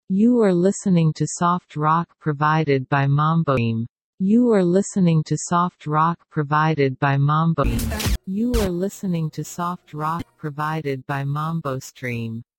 You are listening to soft rock provided by Mambo Stream. You are listening to soft rock provided by Mambo Stream. You are listening to soft rock provided by Mambo Stream.